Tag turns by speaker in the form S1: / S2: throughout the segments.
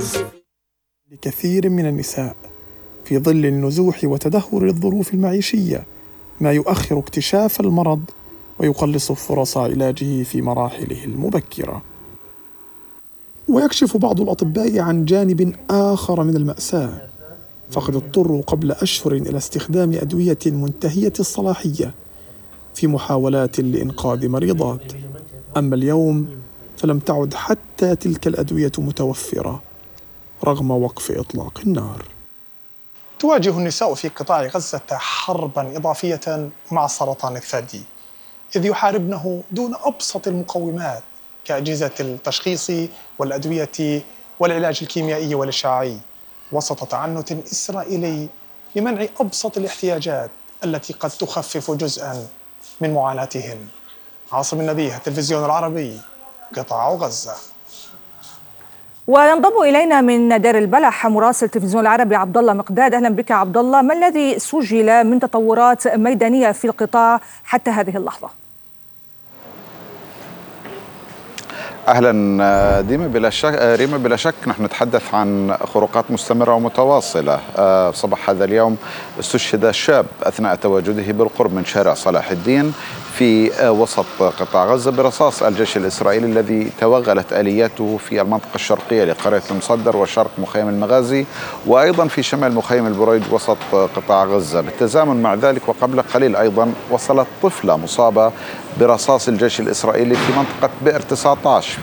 S1: لكثير من النساء في ظل النزوح وتدهور الظروف المعيشية، ما يؤخر اكتشاف المرض ويقلص فرص علاجه في مراحله المبكرة. ويكشف بعض الأطباء عن جانب آخر من المأساة، فقد اضطروا قبل أشهر إلى استخدام أدوية منتهية الصلاحية في محاولات لإنقاذ مريضات. أما اليوم فلم تعد حتى تلك الأدوية متوفرة رغم وقف إطلاق النار. تواجه النساء في قطاع غزة حربا إضافية مع السرطان الثدي، إذ يحاربنه دون أبسط المقومات كأجهزة التشخيص والأدوية والعلاج الكيميائي والإشعاعي، وسط تعنت إسرائيلي لمنع أبسط الاحتياجات التي قد تخفف جزءا من معاناتهم. عاصم النبيه، التلفزيون العربي، قطاع غزة.
S2: وينضم إلينا من دير البلح مراسل التلفزيون العربي عبد الله مقداد. أهلا بك عبد الله، ما الذي سجل من تطورات ميدانية في القطاع حتى هذه اللحظة؟
S3: اهلا ديما، ريما، بلا شك نحن نتحدث عن خروقات مستمره ومتواصله. صباح هذا اليوم استشهد شاب اثناء تواجده بالقرب من شارع صلاح الدين في وسط قطاع غزة برصاص الجيش الإسرائيلي الذي توغلت آلياته في المنطقة الشرقية لقرية المصدر وشرق مخيم المغازي، وأيضا في شمال مخيم البريج وسط قطاع غزة. بالتزامن مع ذلك وقبل قليل أيضا وصلت طفلة مصابة برصاص الجيش الإسرائيلي في منطقة بئر 19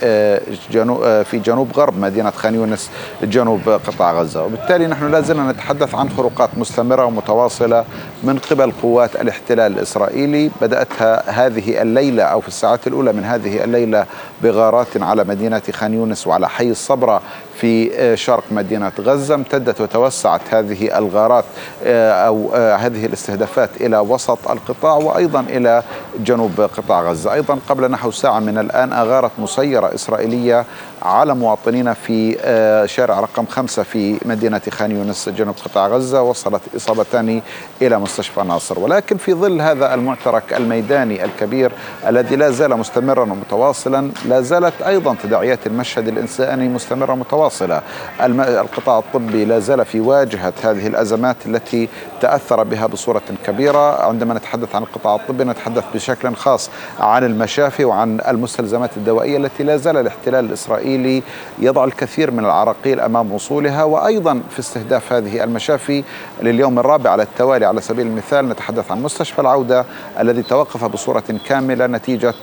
S3: في جنوب غرب مدينة خان يونس جنوب قطاع غزة. وبالتالي نحن لا زلنا نتحدث عن خروقات مستمرة ومتواصلة من قبل قوات الاحتلال الإسرائيلي، بدأتها هذه الليلة أو في الساعات الأولى من هذه الليلة بغارات على مدينة خان يونس وعلى حي الصبرة في شرق مدينة غزة. امتدت وتوسعت هذه الغارات أو هذه الاستهدافات إلى وسط القطاع وأيضا إلى جنوب قطاع غزة. أيضا قبل نحو ساعة من الآن أغارت مسيرة إسرائيلية على مواطنين في شارع رقم 5 في مدينة خان يونس جنوب قطاع غزة، وصلت إصابتان إلى مستشفى ناصر. ولكن في ظل هذا المعترك الميداني الكبير الذي لا زال مستمرا ومتواصلا، لا زالت أيضا تداعيات المشهد الإنساني مستمرة ومتواصلة. القطاع الطبي لا زال في واجهة هذه الأزمات التي تأثر بها بصورة كبيرة. عندما نتحدث عن القطاع الطبي نتحدث بشكل خاص عن المشافي وعن المستلزمات الدوائية التي لا زال الاحتلال الإسرائيلي يضع الكثير من العراقيل أمام وصولها، وأيضا في استهداف هذه المشافي لليوم الرابع على التوالي. على سبيل المثال نتحدث عن مستشفى العودة الذي توقف بصورة كاملة نتيجة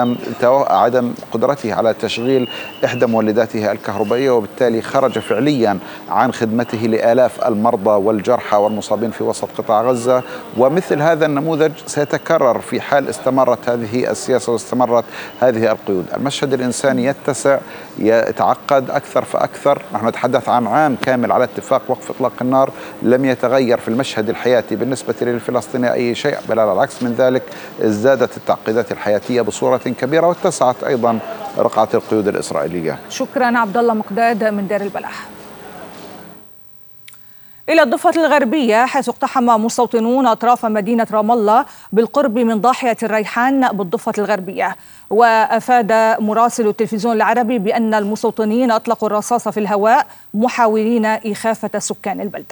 S3: عدم قدرته على تشغيل إحدى مولداته الكهربائية، وبالتالي خرج فعليا عن خدمته لآلاف المرضى والجرحى والمصابين في وسط قطاع غزة. ومثل هذا النموذج سيتكرر في حال استمرت هذه السياسة واستمرت هذه القيود. المشهد الإنساني يتسع، يتعقد أكثر فأكثر. نحن نتحدث عن عام كامل على اتفاق وقف إطلاق النار، لم يتغير في المشهد الحياتي بالنسبة للفلسطيني أي شيء، بل على العكس من ذلك ازدادت التعقيدات الحياتية بصورة كبيرة واتسعت أيضا رقعة القيود الإسرائيلية.
S2: شكرا عبد الله مقداد من دير البلح. إلى الضفة الغربية، حيث اقتحم مستوطنون أطراف مدينة رام الله بالقرب من ضاحية الريحان بالضفة الغربية. وأفاد مراسل التلفزيون العربي بأن المستوطنين أطلقوا الرصاص في الهواء محاولين إخافة سكان البلدة.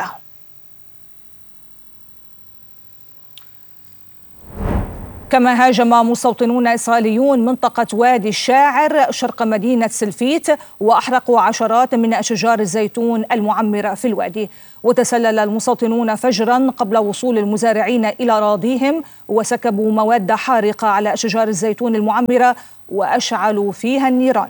S2: كما هاجم مستوطنون إسرائيليون منطقة وادي الشاعر شرق مدينة سلفيت وأحرقوا عشرات من أشجار الزيتون المعمرة في الوادي. وتسلل المستوطنون فجرا قبل وصول المزارعين إلى أراضيهم وسكبوا مواد حارقة على أشجار الزيتون المعمرة وأشعلوا فيها النيران.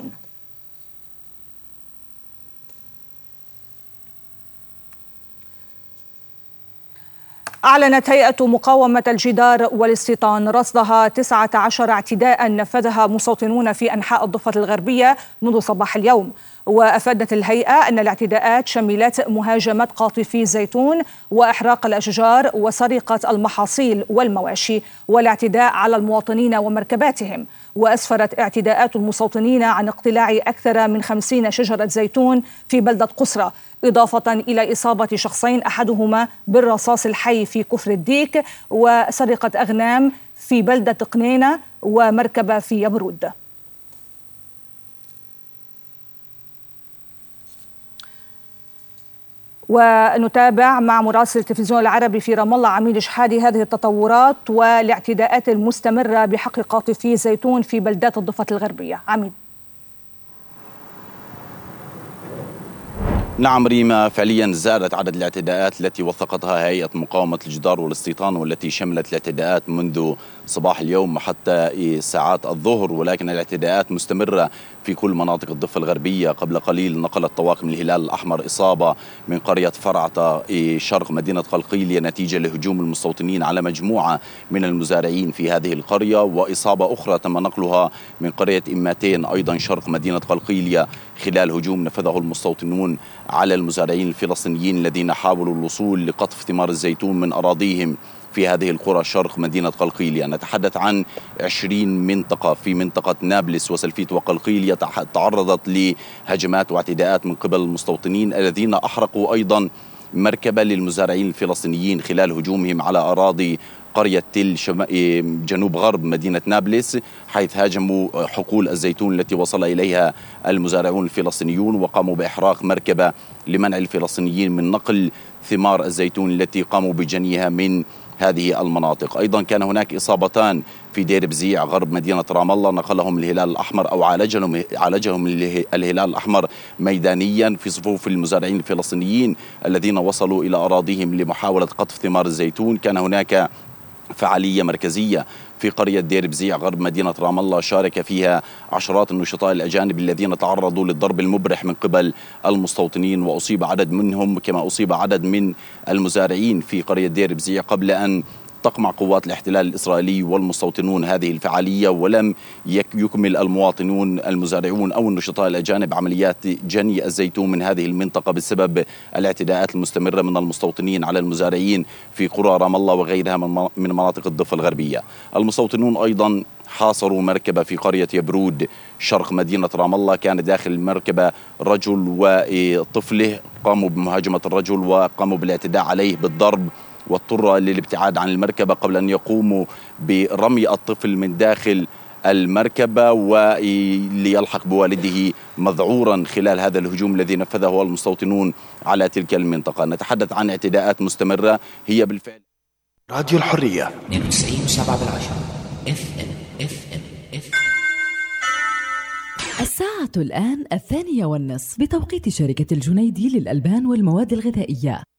S2: أعلنت هيئة مقاومة الجدار والاستيطان رصدها 19 اعتداء نفذها مستوطنون في أنحاء الضفة الغربية منذ صباح اليوم. وأفادت الهيئة أن الاعتداءات شملت مهاجمة قاطفي الزيتون وإحراق الأشجار وسرقة المحاصيل والمواشي والاعتداء على المواطنين ومركباتهم. وأسفرت اعتداءات المستوطنين عن اقتلاع أكثر من 50 شجرة زيتون في بلدة قصرة، إضافة إلى إصابة شخصين أحدهما بالرصاص الحي في كفر الديك، وسرقة أغنام في بلدة قنينة ومركبة في يبرود. ونتابع مع مراسل التلفزيون العربي في رام الله عميد شحادي هذه التطورات والاعتداءات المستمرة بحق قاطفي زيتون في بلدات الضفة الغربية. عميد.
S4: نعم ريما، فعليا زادت عدد الاعتداءات التي وثقتها هيئة مقاومة الجدار والاستيطان، والتي شملت الاعتداءات منذ صباح اليوم حتى ساعات الظهر، ولكن الاعتداءات مستمرة في كل مناطق الضفة الغربية. قبل قليل نقلت طواقم الهلال الأحمر إصابة من قرية فرعطة شرق مدينة قلقيلية نتيجة لهجوم المستوطنين على مجموعة من المزارعين في هذه القرية، وإصابة أخرى تم نقلها من قرية إماتين أيضا شرق مدينة قلقيلية خلال هجوم نفذه المستوطنون على المزارعين الفلسطينيين الذين حاولوا الوصول لقطف ثمار الزيتون من أراضيهم في هذه القرى شرق مدينة قلقيلية. نتحدث عن 20 منطقة في منطقة نابلس وسلفيت وقلقيلية تعرضت لهجمات واعتداءات من قبل المستوطنين الذين أحرقوا أيضا مركبة للمزارعين الفلسطينيين خلال هجومهم على أراضي قرية تل جنوب غرب مدينة نابلس، حيث هاجموا حقول الزيتون التي وصل إليها المزارعون الفلسطينيون، وقاموا بإحراق مركبة لمنع الفلسطينيين من نقل ثمار الزيتون التي قاموا بجنيها من هذه المناطق. أيضا كان هناك إصابتان في دير بزيع غرب مدينة رام الله، نقلهم الهلال الأحمر أو عالجهم الهلال الأحمر ميدانيا في صفوف المزارعين الفلسطينيين الذين وصلوا إلى أراضيهم لمحاولة قطف ثمار الزيتون. كان هناك فعالية مركزية في قرية دير بزيع غرب مدينة رام الله شارك فيها عشرات النشطاء الأجانب الذين تعرضوا للضرب المبرح من قبل المستوطنين، وأصيب عدد منهم كما أصيب عدد من المزارعين في قرية دير بزيع قبل أن تقمع قوات الاحتلال الإسرائيلي والمستوطنون هذه الفعالية، ولم يكمل المواطنون المزارعون أو النشطاء الأجانب عمليات جني الزيتون من هذه المنطقة بسبب الاعتداءات المستمرة من المستوطنين على المزارعين في قرى رام الله وغيرها من مناطق الضفة الغربية. المستوطنون أيضا حاصروا مركبة في قرية يبرود شرق مدينة رام الله، كان داخل المركبة رجل وطفله، قاموا بمهاجمة الرجل وقاموا بالاعتداء عليه بالضرب، واضطر للابتعاد عن المركبة قبل أن يقوموا برمي الطفل من داخل المركبة وليلحق بوالده مذعورا خلال هذا الهجوم الذي نفذه المستوطنون على تلك المنطقة. نتحدث عن اعتداءات مستمرة هي بالفعل.
S5: راديو الحرية
S6: 92.7 FM.
S7: الساعة الآن 2:30 بتوقيت شركة الجنيدي للألبان والمواد الغذائية.